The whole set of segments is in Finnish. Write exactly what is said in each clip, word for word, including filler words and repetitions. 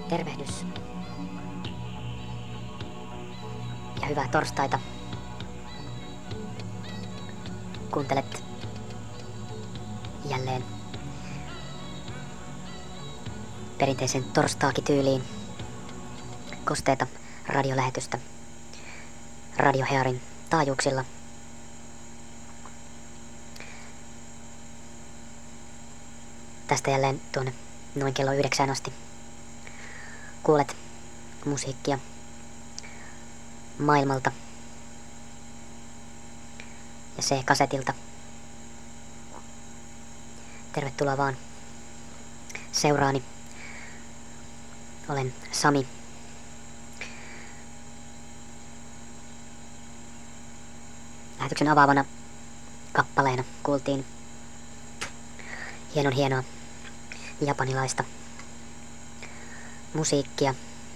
Tervehdys. Ja hyvää torstaita. Kuuntelet jälleen perinteisen torstaakityyliin kosteeta radiolähetystä Radio Hearin taajuuksilla. Tästä jälleen tuonne noin kello yhdeksään asti kuulet musiikkia maailmalta ja se kasetilta. Tervetuloa vaan seuraani. Olen Sami. Lähetyksen avaavana kappaleena kuultiin hienon hienoa japanilaista musiikkia.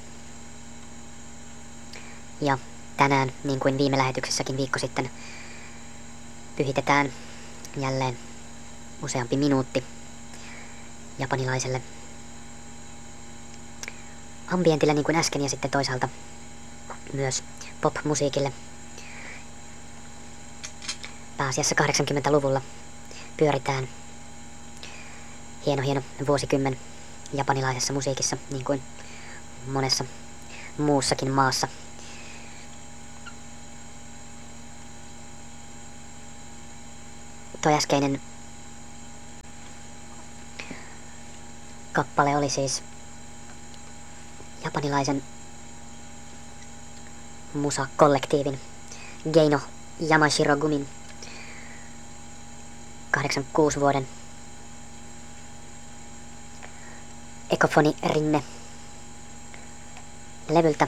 Ja tänään, niin kuin viime lähetyksessäkin viikko sitten, pyhitetään jälleen useampi minuutti japanilaiselle ambientille niin kuin äsken ja sitten toisaalta myös pop-musiikille. Pääasiassa kahdeksankymmentäluvulla pyöritään hieno hieno vuosikymmen japanilaisessa musiikissa niin kuin monessa muussakin maassa. Toi äskeinen kappale oli siis japanilaisen musakollektiivin Geino Yamashirogumin kahdeksankymmentäkuusi vuoden Ekofoni Rinne levyltä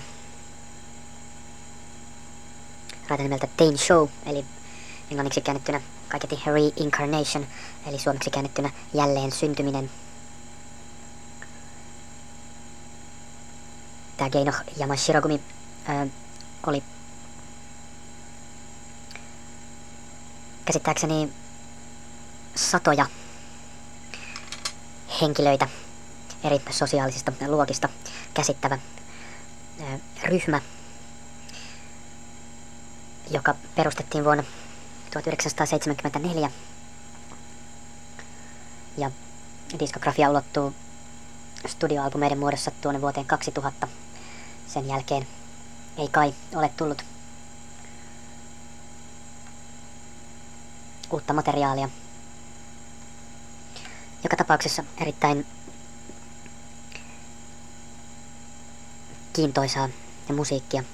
raita nimeltä Tain Show, eli englanniksi käännettynä kaiketi Reincarnation, eli suomeksi käännettynä jälleen syntyminen. Tää Geino Yamashirogumi ää, oli käsittääkseni satoja henkilöitä eri sosiaalisista luokista käsittävä ää, ryhmä, joka perustettiin vuonna tuhatyhdeksänsataaseitsemänkymmentäneljä ja diskografia ulottuu studioalbumeiden muodossa tuonne vuoteen kaksituhatta. Sen jälkeen ei kai ole tullut uutta materiaalia. Joka tapauksessa erittäin kiintoisaa ja musiikkia.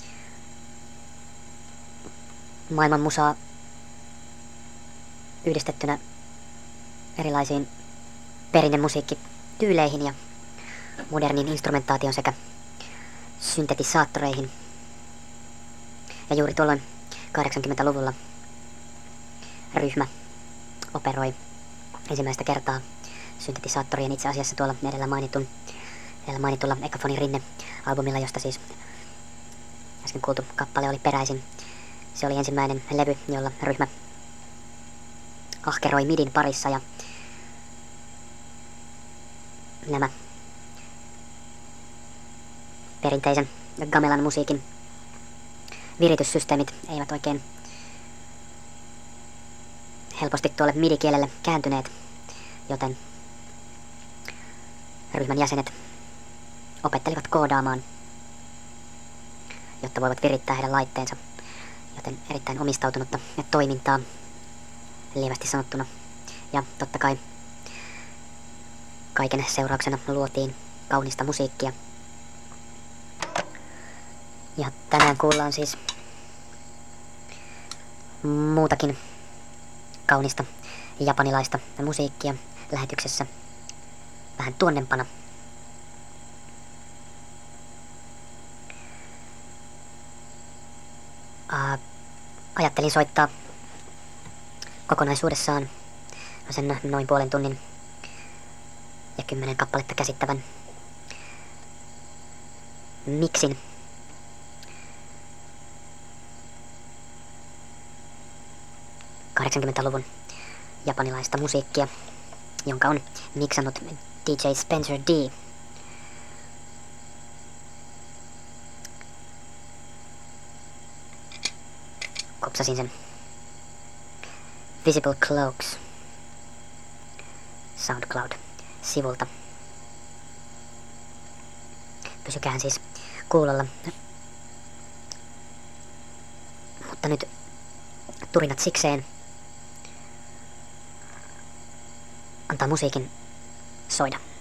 Maailman musaa yhdistettynä erilaisiin perinnemusiikkityyleihin ja moderniin instrumentaation sekä syntetisaattoreihin. Ja juuri tuolloin kahdeksankymmentäluvulla ryhmä operoi ensimmäistä kertaa syntetisaattorien itse asiassa tuolla edellä mainitun edellä mainitulla Ekofoni Rinne-albumilla, josta siis äsken kuultu kappale oli peräisin. Se oli ensimmäinen levy, jolla ryhmä ahkeroi midin parissa ja nämä perinteisen gamelan musiikin virityssysteemit eivät oikein helposti tuolle midikielelle kääntyneet, joten ryhmän jäsenet opettelivat koodaamaan, jotta voivat virittää heidän laitteensa, joten erittäin omistautunutta toimintaa lievästi sanottuna. Ja totta kai kaiken seurauksena luotiin kaunista musiikkia. Ja tänään kuullaan siis muutakin kaunista japanilaista musiikkia lähetyksessä vähän tuonnempana. Uh, ajattelin soittaa kokonaisuudessaan sen noin puolen tunnin ja kymmenen kappaletta käsittävän miksin. kahdeksankymmentäluvun japanilaista musiikkia, jonka on miksannut D J Spencer D. kopsasin sen Visible Cloaks SoundCloud-sivulta. Pysykähän siis kuulolla. Mutta nyt turinat sikseen. Antaa musiikin soida.